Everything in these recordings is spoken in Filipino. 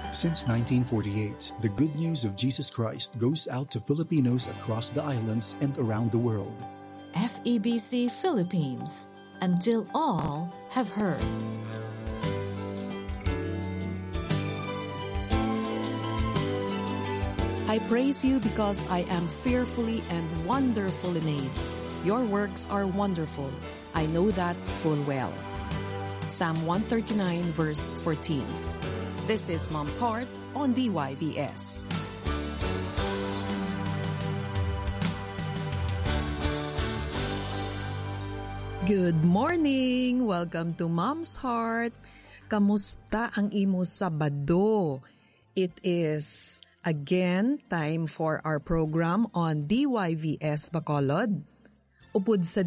Since 1948, the good news of Jesus Christ goes out to Filipinos across the islands and around the world. FEBC Philippines, until all have heard. I praise you because I am fearfully and wonderfully made. Your works are wonderful. I know that full well. Psalm 139 verse 14. This is Mom's Heart on DYVS. Good morning! Welcome to Mom's Heart. Kamusta ang imo Sabado? It is again time for our program on DYVS Bacolod. Upod sa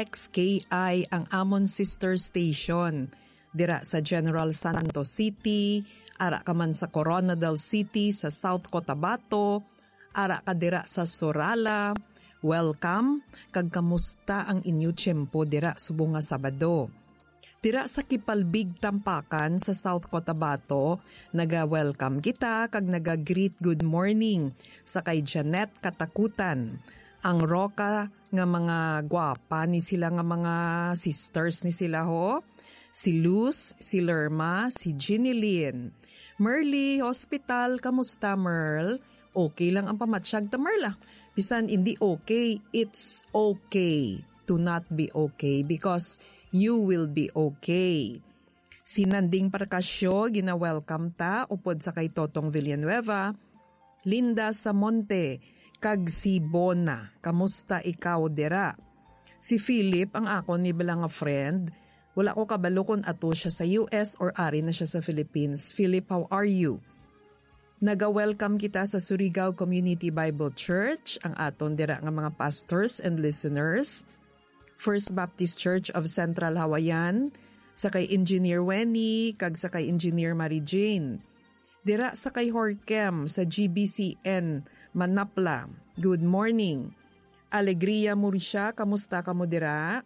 DXKI ang amon sister station. Dira sa General Santos City, ara ka man sa Coronadal City sa South Cotabato, ara ka dira sa Sorala. Welcome, kag kamusta ang inyo tiyempo dira subong nga Sabado. Dira sa Kipalbig Tampakan sa South Cotabato, naga-welcome kita kag naga-greet good morning sa kay Janet Katakutan. Ang Roca nga mga gwapa ni sila nga mga sisters ni sila ho. Si Luz, si Lerma, si Ginny Lynn. Merly Hospital, kamusta Merl? Okay lang ang pamatsyag ta Merla. Bisan hindi okay, it's okay to not be okay because you will be okay. Si Nanding Parcasio, gina-welcome ta, upod sa kay Totong Villanueva. Linda Samonte, kag si Bona, kamusta ikaw dira? Si Philip, ang ako ni bala nga friend, wala ko kabalo kung ato siya sa US or ari na siya sa Philippines. Philip, how are you? Naga-welcome kita sa Surigao Community Bible Church, ang aton dira nga mga pastors and listeners. First Baptist Church of Central Hawaiian, sa kay Engineer Wenny, kag sa kay Engineer Mary Jane. Dira sa kay Horkem, sa GBCN, Manapla. Good morning. Alegria Murisha, kamusta ka mo dira?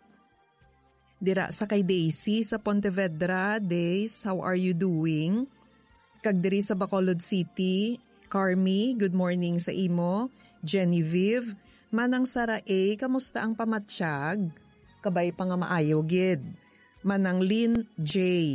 Dira sa kay Daisy, sa Pontevedra. Days, how are you doing? Kag diri sa Bacolod City, Carmi, good morning sa imo. Genevieve, Manang Sara A, kamusta ang pamatsyag? Kabay pa nga maayo gid. Manang Lynn J,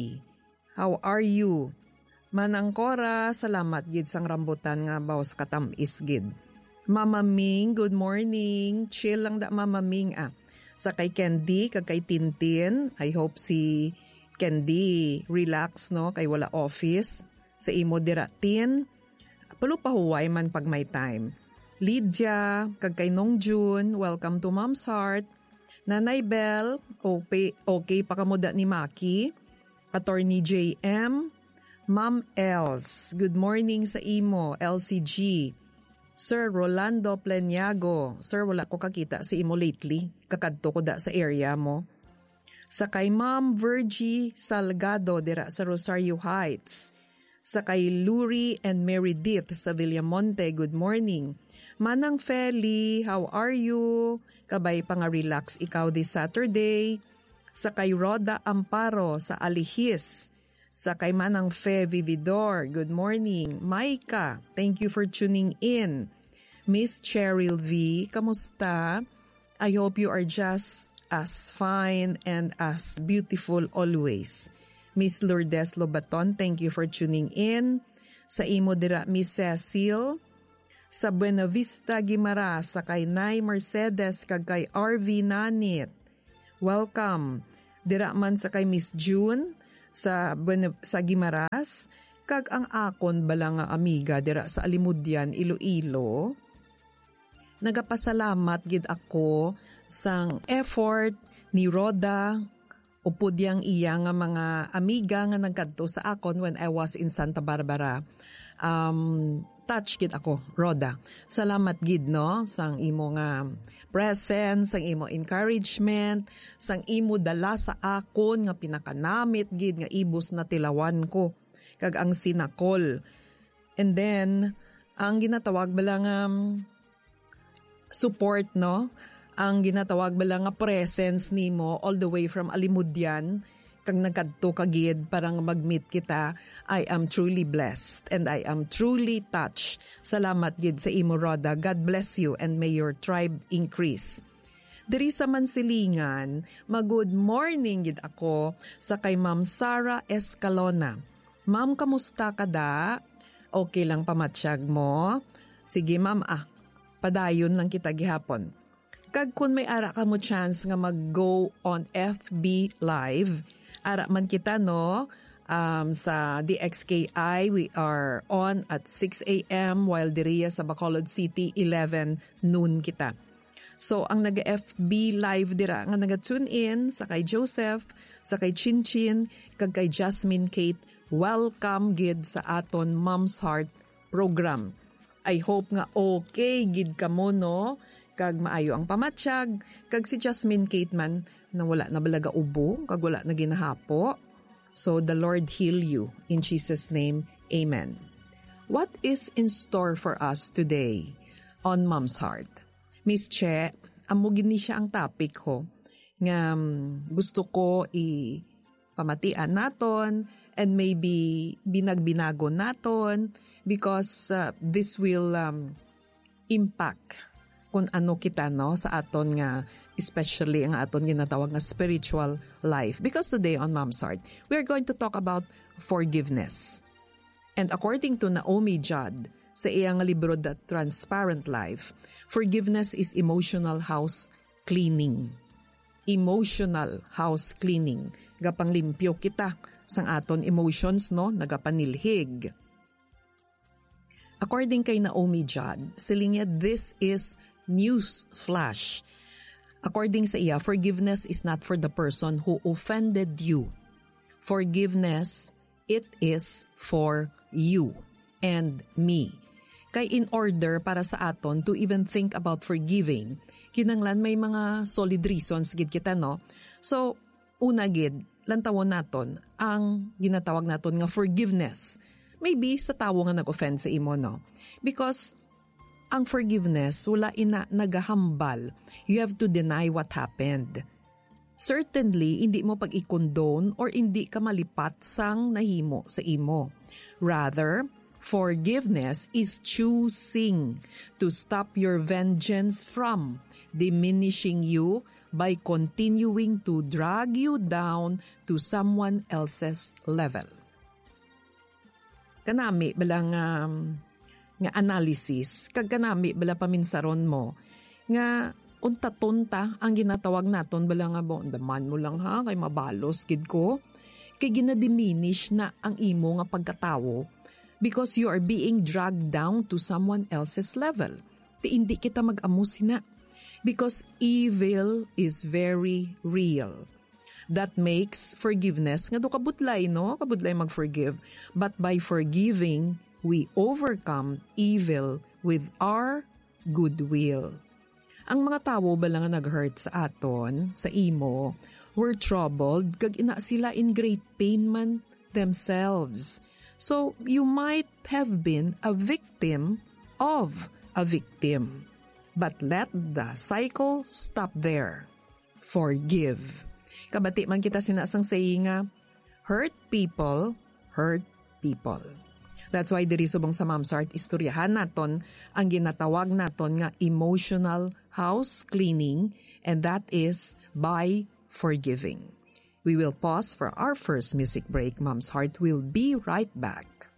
how are you? Manang Cora, salamat gid sang rambutan nga bawas katamis gid. Mama Ming, good morning. Chill lang da Mama Ming ah. Sa kay Candy, kag kay Tintin, I hope si Candy relax no, kay wala office. Sa imo diratin, palupahuway man pag may time. Lydia, kag kay Nong June, welcome to Mom's Heart. Nanay Bell, okay pa kamuda ni Maki. Attorney JM, Ma'am Els, good morning sa imo, LCG. Sir Rolando Pleniago, sir wala ko kakita sa imo lately, kakadto ko da sa area mo. Sa kay Ma'am Virgie Salgado, dira sa Rosario Heights. Sa kay Luri and Meredith sa Villamonte, good morning. Manang Feli, how are you? Kabay pa nga relax ikaw this Saturday. Sa kay Roda Amparo sa Alihis. Sa kay Manang Fe Vividor, good morning. Maika, thank you for tuning in. Miss Cheryl V, kamusta? I hope you are just as fine and as beautiful always. Miss Lourdes Lobaton, thank you for tuning in. Sa imo dira Miss Cecil, sa Buena Vista Guimaras, sa kay Nay Mercedes, kag kay RV Nanit. Welcome. Dira man sa kay Miss June, sa Guimaras, kag ang akon bala nga amiga dira sa Alimudian, Iloilo. Nagapasalamat gid ako sang effort ni Roda, upod yang iya nga mga amiga nga nagkadto sa akon when I was in Santa Barbara. Touch gid ako, Roda. Salamat gid no sang imo nga presence, sang imo encouragement, sang imo dala sa akon nga pinakanamit gid nga ibus na tilawan ko kag ang sinakol. And then ang ginatawag bala nga support no, ang ginatawag bala nga presence nimo all the way from Alimudian kag nagkadto kagid parang mag-meet kita, I am truly blessed and I am truly touched. Salamat gid sa imo, Rhoda. God bless you and may your tribe increase. Diri sa Mansilingan, mag-good morning gid ako sa kay Ma'am Sara Escalona. Ma'am, kamusta ka da? Okay lang pamatsyag mo? Sige ma'am, padayon lang kita gihapon. Kag kun may ara ka mo chance nga mag-go on FB Live, ara man kita no, sa DXKI, we are on at 6 a.m. while diriya sa Bacolod City, 11 noon kita. So, ang nag-FB Live dira, nga nag-tune in sa kay Joseph, sa kay Chinchin, kag kay Jasmine Kate, welcome gid sa aton Mom's Heart program. I hope nga okay gid ka mo no, kag maayo ang pamatsyag, kag si Jasmine Kate man, na wala na balaga ubo, kag wala na ginahapo. So the Lord heal you. In Jesus' name, amen. What is in store for us today on Mom's Heart? Miss Che, amugin ni siya ang topic ho, nga gusto ko pamatian naton and maybe binagbinago naton because this will impact kung ano kita no sa aton nga, especially ang aton ginatawag nga spiritual life. Because today on Mom's Heart, we are going to talk about forgiveness. And according to Naomi Judd, sa iyang libro The Transparent Life, forgiveness is emotional house cleaning. Emotional house cleaning. Gapanglimpyo kita sang aton emotions no, nagapanilhig. According kay Naomi Judd, siling niya, this is news flash. According sa iya, forgiveness is not for the person who offended you. Forgiveness, it is for you and me. Kay in order para sa aton to even think about forgiving, kinanglan may mga solid reasons gid kita no. So, una gid, lantawon naton ang ginatawag naton nga forgiveness. Maybe sa tawo nga nag-offend sa imo no. Because ang forgiveness, wala ina nagahambal. You have to deny what happened. Certainly, hindi mo pag-i-condone or hindi ka malipat sang nahimo sa imo. Rather, forgiveness is choosing to stop your vengeance from diminishing you by continuing to drag you down to someone else's level. Kanami, balang nga analysis, kag kanami bala paminsaron mo, nga unta-tunta ang ginatawag naton bala nga daman mo lang ha, kay mabalos gid ko, kay ginadiminish na ang imo nga pagkatawo because you are being dragged down to someone else's level. Ti hindi kita mag-amusin na because evil is very real. That makes forgiveness nga do kabudlay no, kabudlay mag-forgive, but by forgiving we overcome evil with our goodwill. Ang mga tawo ba lang nag-hurt sa aton, sa imo, were troubled, kag ina sila in great pain man themselves. So, you might have been a victim of a victim. But let the cycle stop there. Forgive. Kabati man kita sinasang saying nga, hurt people. That's why diri subong sa Mom's Heart, istoryahan naton ang ginatawag naton nga emotional house cleaning, and that is by forgiving. We will pause for our first music break. Mom's Heart will be right back.